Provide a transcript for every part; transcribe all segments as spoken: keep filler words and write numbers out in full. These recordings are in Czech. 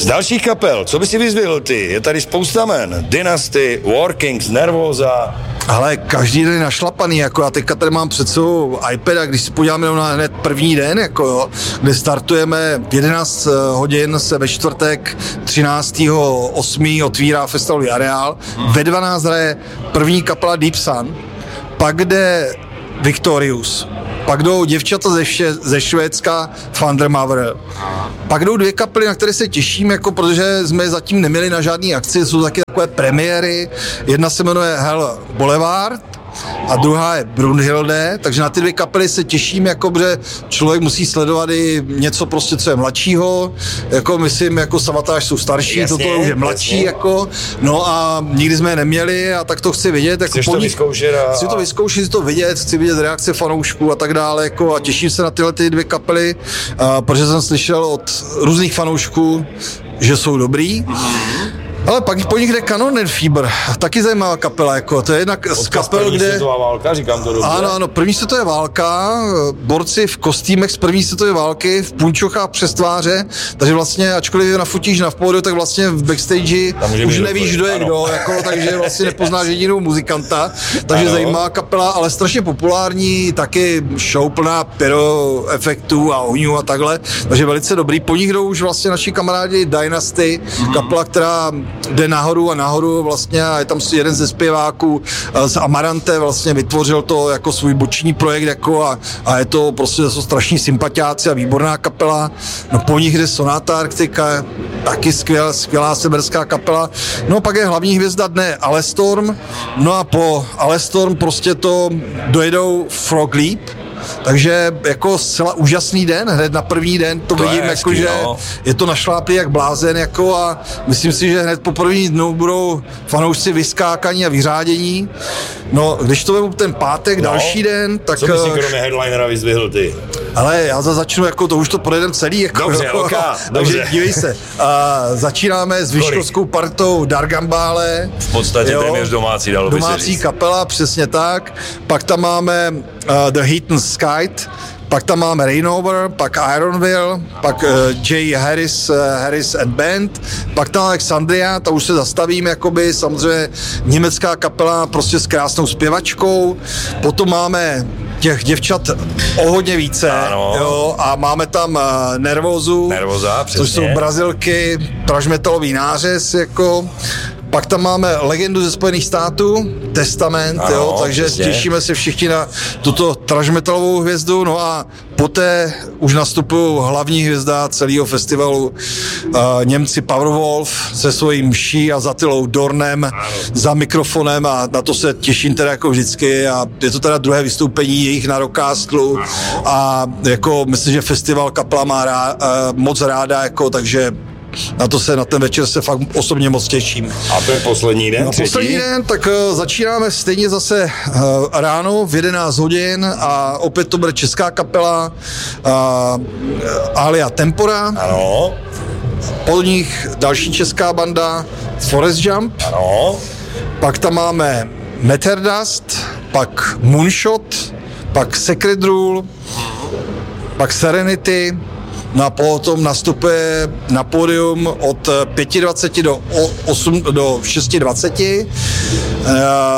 Z dalších kapel, co by si vyzvěděl ty? Je tady spousta men. Dynasty, Workings, Nervosa. Ale každý den je našlapaný, jako já teďka tady mám před sebou iPada, když si podíváme na hned první den, jako jo, kde startujeme v jedenáct hodin, se ve čtvrtek třináctého osmého otvírá festivalový areál, hmm. ve dvanáct hraje první kapela Deep Sun, pak jde Victorious, pak jdou děvčata ze, vše, ze Švédska Thundermother. Pak jdou dvě kapely, na které se těším, jako protože jsme zatím neměli na žádný akci, jsou taky takové premiéry. Jedna se jmenuje Hell Boulevard a druhá je Brunhilde, takže na ty dvě kapely se těším, jako, že člověk musí sledovat i něco prostě, co je mladšího, jako myslím, jako Savatage jsou starší, jasně, toto už je mladší, jasně. Jako, no a nikdy jsme je neměli a tak to chci vidět. Jako Chceš to vyzkoušet? A... Chci to vyzkoušet, chci to vidět, chci vidět reakce fanoušků a tak dále, jako, a těším se na tyhle ty dvě kapely, a, protože jsem slyšel od různých fanoušků, že jsou dobrý. Mm-hmm. Ale pak po nich jde Cannon Fever, taky zajímavá kapela, jako, to je jednak z kapel, kde... světová válka, říkám to dobře. Ano, ano, první světové válka, borci v kostýmech z první světové války, v punčochách přes tváře, takže vlastně, ačkoliv nafutíš na pódiu, tak vlastně v backstage už nevíš, kdo je kdo, jako, takže vlastně nepoznáš jedinou muzikanta, takže ano. Zajímavá kapela, ale strašně populární, taky show plná pyro efektů a ohňů a takhle, takže velice dobrý. Po nich jdou už vlastně naši kamarádi Dynasty, mm-hmm. kapela, která jde nahoru a nahoru vlastně a je tam jeden ze zpěváků z Amarante, vlastně vytvořil to jako svůj boční projekt jako a, a je to prostě, to jsou strašní sympatiáci a výborná kapela. No po nich jde Sonata Arctica, taky skvěl, skvělá severská kapela. No pak je hlavní hvězda dne Alestorm, no a po Alestorm prostě to dojedou Frog Leap. Takže jako zcela úžasný den, hned na první den to, to vidím, je jako, že no. Je to našláplý jak blázen jako a myslím si, že hned po první dnu budou fanoušci vyskákaní a vyřádění. No, když to vemu ten pátek, no. Další den, tak... Co bys si kromě headlinera vyzvihl ty? Ale já za začnu, jako to už to projedem celý, jako... Dobře, jako, oka, takže dobře. Dívej se, a začínáme s vyškovskou partou Dargambále. V podstatě jo, téměř domácí, dalo by se říct. Domácí kapela, přesně tak. Pak tam máme uh, The Heat and Sky, pak tam máme Rainover, pak Ironville, pak uh, Jay Harris, uh, Harris and Band, pak tam Alexandria, ta už se zastavím, jakoby, samozřejmě německá kapela prostě s krásnou zpěvačkou, potom máme těch děvčat o hodně více, jo, a máme tam uh, Nervozu, Nervoza, přesně. Což jsou Brazilky, trash metalový nářez, jako. Pak tam máme legendu ze Spojených států, Testament, ano, jo, takže přesně. Těšíme se všichni na tuto trash metalovou hvězdu, no a poté už nastupují hlavní hvězda celého festivalu, uh, Němci Powerwolf se svým Mší a Zatilou Dornem ano. Za mikrofonem a na to se těším teda jako vždycky a je to teda druhé vystoupení jejich na Rockcastlu a jako myslím, že festival kapela má rá, uh, moc ráda, jako, takže na to se, na ten večer se fakt osobně moc těším. A ten poslední den? No, poslední den, tak uh, začínáme stejně zase uh, ráno v jedenáct hodin a opět to bude česká kapela uh, Alia Tempora. Ano. Po nich další česká banda Forest Jump. Ano. Pak tam máme Meterdust, pak Moonshot, pak Secret Rule, pak Serenity. No a potom nastupuje na pódium od pět dvacet do, osm, do šest dvacet uh,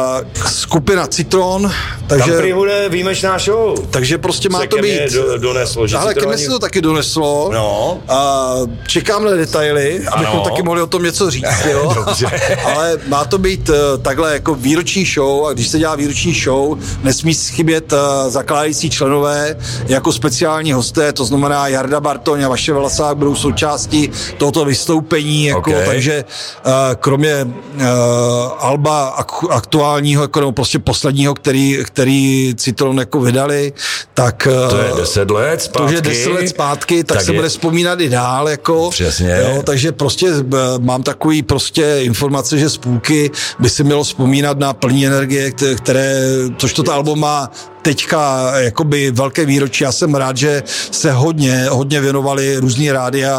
skupina Citron. Takže, tam prý bude výjimečná show. Takže prostě má se to být. Do, doneslo, že ale ke mně se to taky doneslo. No. Uh, čekám na detaily, ano. Abychom taky mohli o tom něco říct. Jo? Ale má to být uh, takhle jako výroční show a když se dělá výroční show, nesmí chybět uh, zakládající členové jako speciální hosté, to znamená Jarda Bartoň a Vaše Vlasák budou součástí tohoto vystoupení, jako, okay. Takže uh, kromě uh, alba ak- aktuálního, jako, nebo prostě posledního, který, který Citron jako vydali, tak... Uh, to je deset let zpátky. To je deset let zpátky, tak, tak se je... bude vzpomínat i dál, jako... Přesně. Jo, takže prostě uh, mám takový prostě informace, že z půlky by se mělo vzpomínat na plní energie, které, což to album má teďka jakoby velké výročí. Já jsem rád, že se hodně, hodně věnovali různý rádia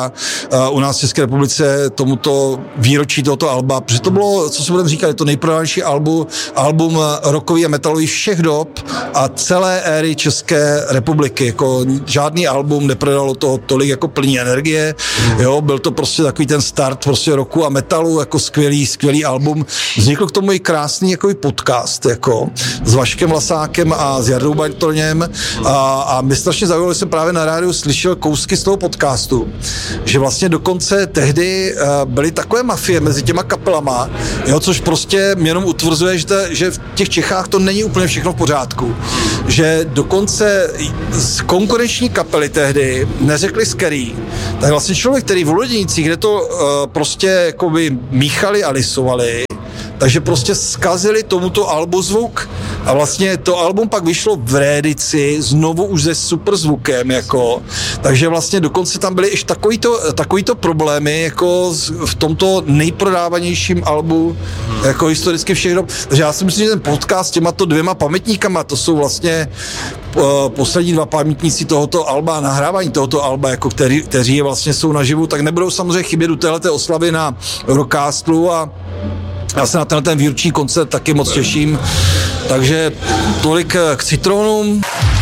u nás v České republice tomuto výročí tohoto alba, protože to bylo, co se budeme říkat, je to nejprodávanější album, album rockový a metalový všech dob a celé éry České republiky. Jako žádný album neprodalo to tolik jako plný energie, jo, byl to prostě takový ten start prostě rocku a metalu, jako skvělý, skvělý album. Vznikl k tomu i krásný jako podcast, jako s Vaškem Lasákem a s Jardou Bartoněm a, a mě strašně zaujalo, že jsem právě na rádiu slyšel kousky z toho podcastu, že vlastně dokonce tehdy uh, byly takové mafie mezi těma kapelama, jo, což prostě mě jenom utvrzuje, že, ta, že v těch Čechách to není úplně všechno v pořádku. Že dokonce z konkurenční kapely tehdy neřekli z který, tak vlastně člověk, který v Loděnicích, kde to uh, prostě jakoby míchali a lisovali, takže prostě zkazili tomuto albu zvuk a vlastně to album pak vyšlo v rédici znovu už se super zvukem, jako, takže vlastně dokonce tam byly ještě takovýto, takovýto problémy, jako v tomto nejprodávanějším albu, jako historicky všech dob. Takže já si myslím, že ten podcast s těmato dvěma pamětníkama, to jsou vlastně uh, poslední dva pamětníci tohoto alba, nahrávání tohoto alba, jako který, kteří vlastně jsou naživu, tak nebudou samozřejmě chybět u téhleté oslavy na Rockcastlu a já se na tenhle ten výroční koncert taky moc těším, takže tolik k Citronům.